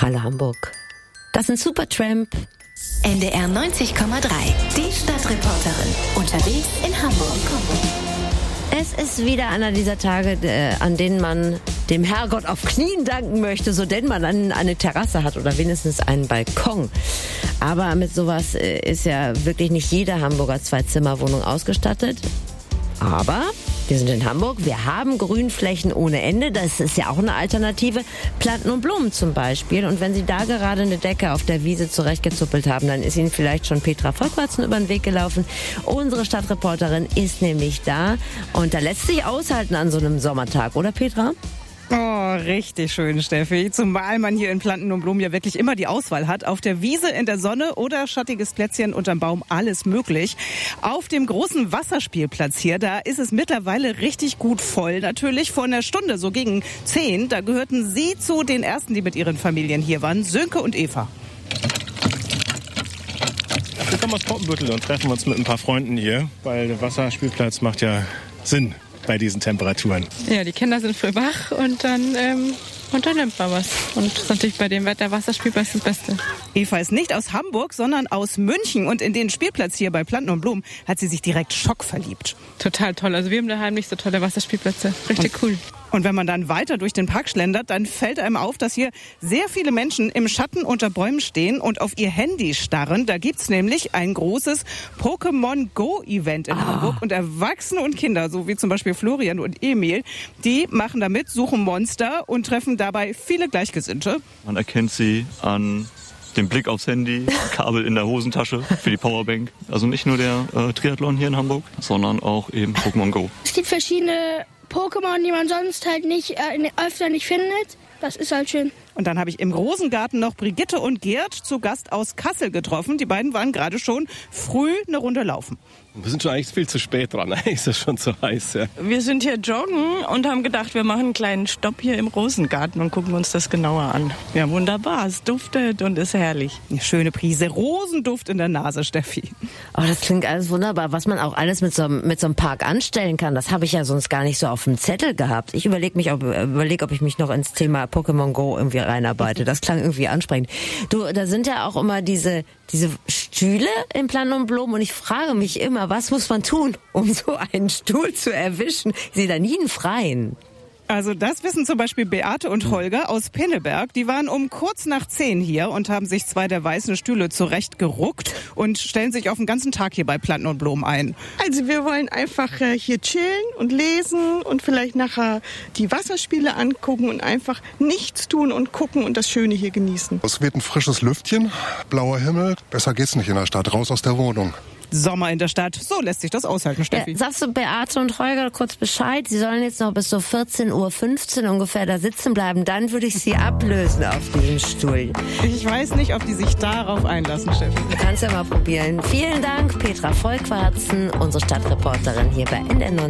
Hallo Hamburg. Das ist ein Supertramp. NDR 90,3. Die Stadtreporterin. Unterwegs in Hamburg. Es ist wieder einer dieser Tage, an denen man dem Herrgott auf Knien danken möchte, so denn man eine Terrasse hat oder wenigstens einen Balkon. Aber mit sowas ist ja wirklich nicht jede Hamburger Zwei-Zimmer-Wohnung ausgestattet. Aber wir sind in Hamburg, wir haben Grünflächen ohne Ende, das ist ja auch eine Alternative. Planten und Blumen zum Beispiel. Und wenn Sie da gerade eine Decke auf der Wiese zurechtgezuppelt haben, dann ist Ihnen vielleicht schon Petra Volkwarzen über den Weg gelaufen. Unsere Stadtreporterin ist nämlich da und da lässt sich aushalten an so einem Sommertag, oder Petra? Oh, richtig schön, Steffi. Zumal man hier in Planten und Blumen ja wirklich immer die Auswahl hat. Auf der Wiese, in der Sonne oder schattiges Plätzchen unterm Baum, alles möglich. Auf dem großen Wasserspielplatz hier, da ist es mittlerweile richtig gut voll. Natürlich vor einer Stunde, so gegen 10, da gehörten Sie zu den Ersten, die mit ihren Familien hier waren. Sönke und Eva. Wir kommen aus Poppenbüttel und treffen uns mit ein paar Freunden hier, weil der Wasserspielplatz macht ja Sinn bei diesen Temperaturen. Ja, die Kinder sind früh wach und dann nimmt man was. Und das ist natürlich bei dem Wetter Wasserspielplatz das Beste. Eva ist nicht aus Hamburg, sondern aus München. Und in den Spielplatz hier bei Planten und Blumen hat sie sich direkt schockverliebt. Total toll. Also wir haben daheim nicht so tolle Wasserspielplätze. Richtig cool. Und wenn man dann weiter durch den Park schlendert, dann fällt einem auf, dass hier sehr viele Menschen im Schatten unter Bäumen stehen und auf ihr Handy starren. Da gibt's nämlich ein großes Pokémon Go-Event in Hamburg. Und Erwachsene und Kinder, so wie zum Beispiel Florian und Emil, die machen da mit, suchen Monster und treffen dabei viele Gleichgesinnte. Man erkennt sie an dem Blick aufs Handy, Kabel in der Hosentasche für die Powerbank. Also nicht nur der Triathlon hier in Hamburg, sondern auch eben Pokémon Go. Es gibt verschiedene Pokémon, die man sonst halt öfter nicht findet. Das ist halt schön. Und dann habe ich im Rosengarten noch Brigitte und Gerd zu Gast aus Kassel getroffen. Die beiden waren gerade schon früh eine Runde laufen. Wir sind schon eigentlich viel zu spät dran. Eigentlich ist es schon zu heiß. Ja. Wir sind hier joggen und haben gedacht, wir machen einen kleinen Stopp hier im Rosengarten und gucken uns das genauer an. Ja, wunderbar. Es duftet und ist herrlich. Eine schöne Prise Rosenduft in der Nase, Steffi. Oh, das klingt alles wunderbar. Was man auch alles mit so einem Park anstellen kann, das habe ich ja sonst gar nicht so auf dem Zettel gehabt. Ich überlege, ob ich mich noch ins Thema Pokémon Go irgendwie reinarbeite. Das klang irgendwie ansprechend. Du, da sind ja auch immer diese Stühle in Planten und Blumen und ich frage mich immer, was muss man tun, um so einen Stuhl zu erwischen? Ich sehe da nie einen freien. Also das wissen zum Beispiel Beate und Holger aus Pinneberg. Die waren um kurz nach 10 hier und haben sich 2 der weißen Stühle zurechtgeruckt und stellen sich auf den ganzen Tag hier bei Planten und Blumen ein. Also wir wollen einfach hier chillen und lesen und vielleicht nachher die Wasserspiele angucken und einfach nichts tun und gucken und das Schöne hier genießen. Es weht ein frisches Lüftchen, blauer Himmel. Besser geht's nicht in der Stadt. Raus aus der Wohnung. Sommer in der Stadt. So lässt sich das aushalten, Steffi. Ja, sagst du Beate und Holger kurz Bescheid? Sie sollen jetzt noch bis so 14:15 Uhr ungefähr da sitzen bleiben. Dann würde ich sie ablösen auf diesem Stuhl. Ich weiß nicht, ob die sich darauf einlassen, Steffi. Du kannst ja mal probieren. Vielen Dank, Petra Volkwarzen, unsere Stadtreporterin hier bei NDR 90,3.